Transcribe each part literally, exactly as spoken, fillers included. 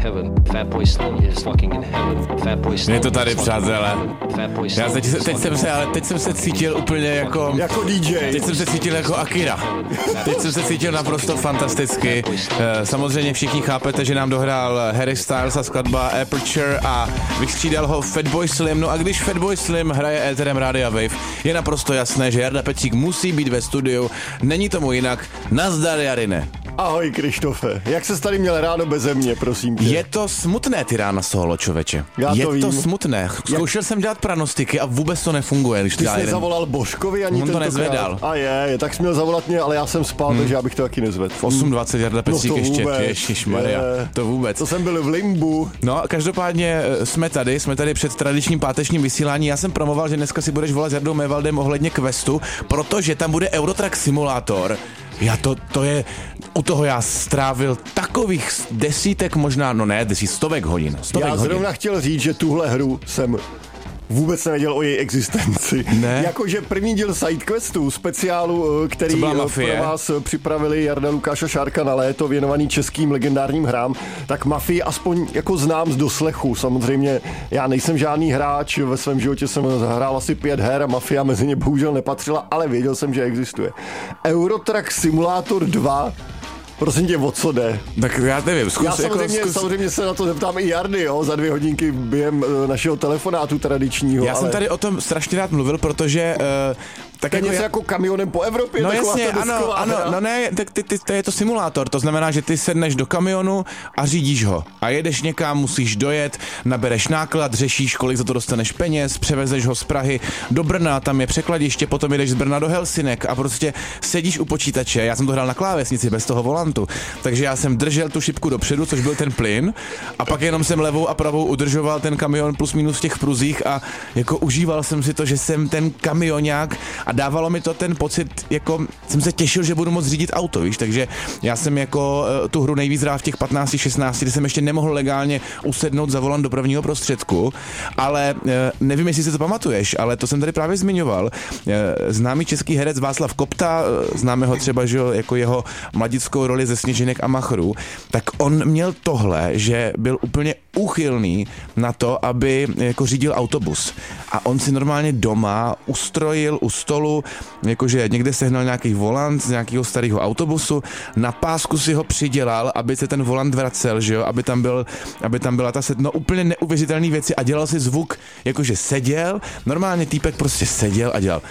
Je to tady, přátelé. Já teď, teď, jsem se, ale teď jsem se cítil úplně jako... Jako D J. Teď jsem se cítil jako Akira. Teď jsem se cítil naprosto fantasticky. Samozřejmě všichni chápete, že nám dohrál Harry Styles a skladba Aperture a vystřídal ho Fatboy Slim. No a když Fatboy Slim hraje éterem Rádia Wave, je naprosto jasné, že Jarda Petřík musí být ve studiu. Není tomu jinak. Nazdar, Jarine. Ahoj, Krištofe. Jak ses tady měl ráno beze mě, prosím tě? Je to smutné, ty rána solo, člověče. Já to Je vím. to smutné. Zkoušel Jak... jsem dělat pranostiky a vůbec to nefunguje. Když ty jsi jeden... nezavolal Božkovi ani On to nezvedal. A je, je, tak jsi měl zavolat mě, ale já jsem spal, hmm. takže já bych to taky nezvedl. V osm dvacet Jarda Petřík no ještě. Vůbec, Ježišmarja, to vůbec. To jsem byl v limbu. No, každopádně jsme tady, jsme tady před tradičním pátečním vysílání. Já jsem promoval, že dneska si budeš volat s Jardou Mévaldem ohledně questu, protože tam bude Eurotrack simulátor. Já to, to je, u toho já strávil takových desítek, možná, no ne, desít, stovek hodin. Stovek já zrovna hodin. chtěl říct, že tuhle hru jsem vůbec nevěděl o její existenci. Ne? Jakože první díl SideQuestu, speciálu, který pro vás připravili Jarda, Lukáš a Šárka na léto, věnovaný českým legendárním hrám, tak Mafii aspoň jako znám z doslechu. Samozřejmě já nejsem žádný hráč, ve svém životě jsem hrál asi pět her a Mafia mezi ně bohužel nepatřila, ale věděl jsem, že existuje. Eurotrack Simulator dva, prosím tě, o co jde? Tak já nevím, zkus, Já samozřejmě, jako, zkus... samozřejmě se na to zeptám i Jardy, jo, za dvě hodinky během uh, našeho telefonátu tradičního. Já ale... jsem tady o tom strašně rád mluvil, protože... Uh, tak to je jako něco já... jako kamionem po Evropě? No jasně, ano, ano, hra. no ne, tak ty, ty, to je to simulátor, to znamená, že ty sedneš do kamionu a řídíš ho a jedeš někam, musíš dojet, nabereš náklad, řešíš, kolik za to dostaneš peněz, převezeš ho z Prahy do Brna, tam je překladiště, potom jedeš z Brna do Helsinek a prostě sedíš u počítače, já jsem to hrál na klávesnici bez toho volantu, takže já jsem držel tu šipku dopředu, což byl ten plyn a pak jenom jsem levou a pravou udržoval ten kamion plus minus v těch pruzích a jako užíval jsem si to, že jsem ten kamionák a dávalo mi to ten pocit, jako jsem se těšil, že budu moct řídit auto, víš, takže já jsem jako uh, tu hru nejvíc hrál v těch patnácti šestnácti, kdy jsem ještě nemohl legálně usednout za volant dopravního prostředku, ale uh, nevím, jestli si to pamatuješ, ale to jsem tady právě zmiňoval. Uh, známý český herec Václav Kopta, uh, známe ho třeba, že jako jeho mladickou roli ze Sněženek a Machrů, tak on měl tohle, že byl úplně úchylný na to, aby jako řídil autobus. A on si normálně doma ustrojil u stolu, jakože někde sehnal nějaký volant z nějakého starého autobusu, na pásku si ho přidělal, aby se ten volant vracel, že jo, aby tam byl, aby tam byla ta set, no úplně neuvěřitelné věci a dělal si zvuk, jakože seděl, normálně týpek prostě seděl a dělal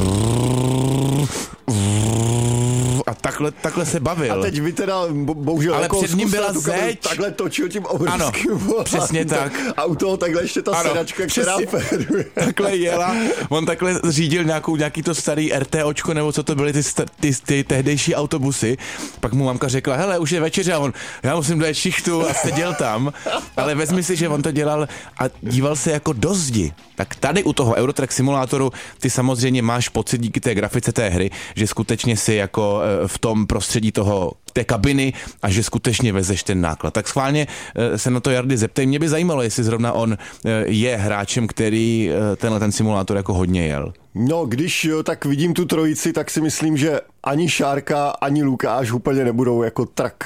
a takhle, takhle se bavil. A teď vy teda, bohužel, ale jako před ním byla zeď. Takhle točil tím obrovským volantem. Přesně tak. A u toho takhle ještě ta ano, sedačka, která peruje. Takhle jela, on takhle řídil nějakou, nějaký to starý RTOčko, nebo co to byly ty, ty, ty tehdejší autobusy. Pak mu mamka řekla, hele, už je večeře a on, já musím dojet šichtu a seděl tam. Ale vezmi si, že on to dělal a díval se jako do zdi. Tak tady u toho Eurotrack simulátoru ty samozřejmě máš pocit díky té grafice té hry, že skutečně si jako v tom prostředí toho té kabiny a že skutečně vezeš ten náklad. Tak schválně se na to Jardy zeptej. Mě by zajímalo, jestli zrovna on je hráčem, který tenhle ten simulátor jako hodně jel. No, když tak vidím tu trojici, tak si myslím, že ani Šárka, ani Lukáš úplně nebudou jako trak,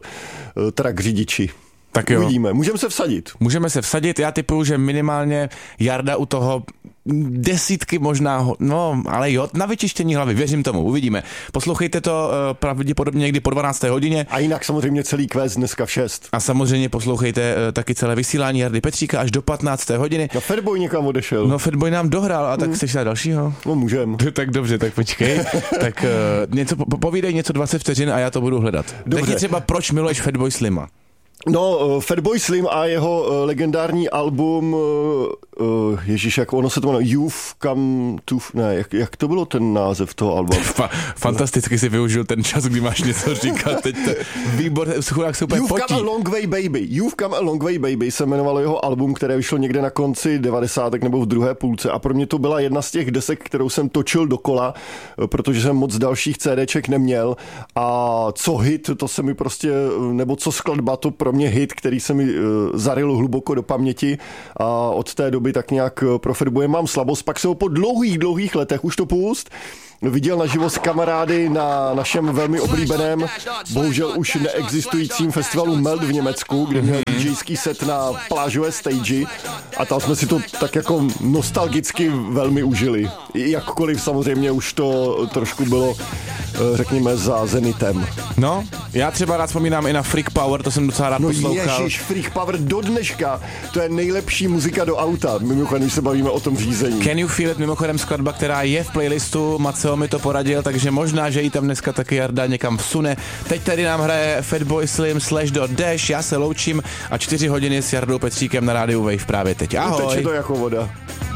trak řidiči. Tak jo. Uvidíme. Můžeme se vsadit. Můžeme se vsadit. Já tipuju, že minimálně Jarda u toho desítky možná, no, ale jo, na vyčištění hlavy, věřím tomu, uvidíme. Poslouchejte to uh, pravděpodobně někdy po dvanácté hodině. A jinak samozřejmě celý quest dneska v šest. A samozřejmě poslouchejte uh, taky celé vysílání Jardy Petříka až do patnácté hodiny. No Fatboy někam odešel. No Fatboy nám dohrál, a tak hmm. chceš dát dalšího? No můžem. Tak dobře, tak počkej. tak uh, něco, po, povídej něco dvacet vteřin a já to budu hledat. Řekni třeba, proč miluješ Fatboy Slima? No, uh, Fatboy Slim a jeho uh, legendární album, uh, uh, ježíš, jak ono se to jmenuje, You've Come to... Ne, jak, jak to bylo ten název toho alba? Fa- fantasticky si využil ten čas, kdy máš něco říkat. Teď to výbor, chudák se úplně You've potí. Come a Long Way Baby. You've Come a Long Way Baby se jmenovalo jeho album, které vyšlo někde na konci devadesátek nebo v druhé půlce a pro mě to byla jedna z těch desek, kterou jsem točil dokola, protože jsem moc dalších CDček neměl a co hit, to se mi prostě, nebo co skladba, to pro mě hit, který se mi uh, zaryl hluboko do paměti a od té doby tak nějak pro Fatboye mám slabost. Pak se ho po dlouhých, dlouhých letech, už to pust, viděl naživo s kamarády na našem velmi oblíbeném, bohužel už neexistujícím festivalu Melt v Německu, kde měl DJský set na plážové stage a tam jsme si to tak jako nostalgicky velmi užili. Jakkoliv samozřejmě už to trošku bylo, řekněme, za Zenitem. No, já třeba rád vzpomínám i na Freak Power, to jsem docela rád no poslouchal. No ježiš, Freak Power do dneška, to je nejlepší muzika do auta, mimochodem, když se bavíme o tom řízení. Can You Feel It, mimochodem skladba, která je v playlistu, Maceo mi to poradil, takže možná, že ji tam dneska taky Jarda někam vsune. Teď tady nám hraje Fatboy Slim Slash do Dash, já se loučím a čtyři hodiny s Jardou Petříkem na rádiu Wave právě teď. Ahoj. Uteče to jako voda.